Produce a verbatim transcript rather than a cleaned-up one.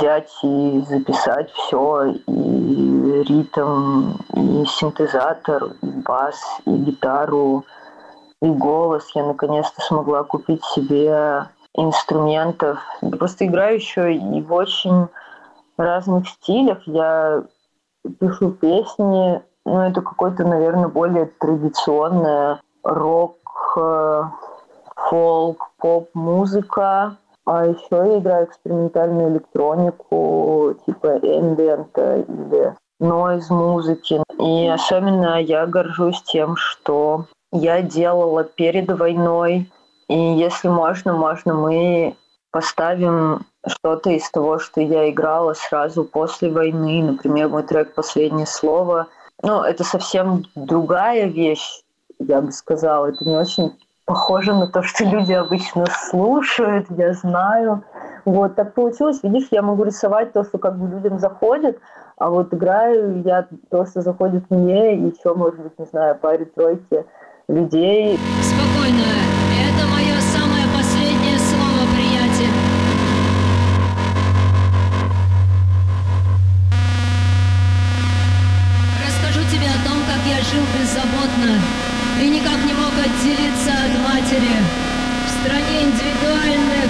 взять и записать все, и ритм, и синтезатор, и бас, и гитару, и голос. Я наконец-то смогла купить себе инструментов. Я просто играю еще и в очень разных стилях. Я пишу песни, ну, это какое-то, наверное, более традиционное рок, э, фолк, поп-музыка. А еще я играю экспериментальную электронику, типа эмбиента или нойз-музыки. И особенно я горжусь тем, что я делала перед войной. И если можно, можно мы поставим что-то из того, что я играла сразу после войны. Например, мой трек «Последнее слово». Ну, это совсем другая вещь, я бы сказала. Это не очень похоже на то, что люди обычно слушают, я знаю. Вот так получилось. Видишь, я могу рисовать то, что как бы людям заходит, а вот играю я то, что заходит мне, и еще, может быть, не знаю, паре-тройке людей. Спокойно. Это мое самое последнее слово, приятель. Расскажу тебе о том, как я жил беззаботно и никак не мог отделиться от матери. В стране индивидуальных